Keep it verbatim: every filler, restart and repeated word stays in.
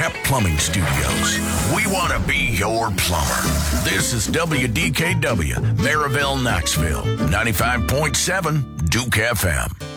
Tap Plumbing Studios. We want to be your plumber. This is W D K W, Maryville, Knoxville, ninety-five point seven Duke F M.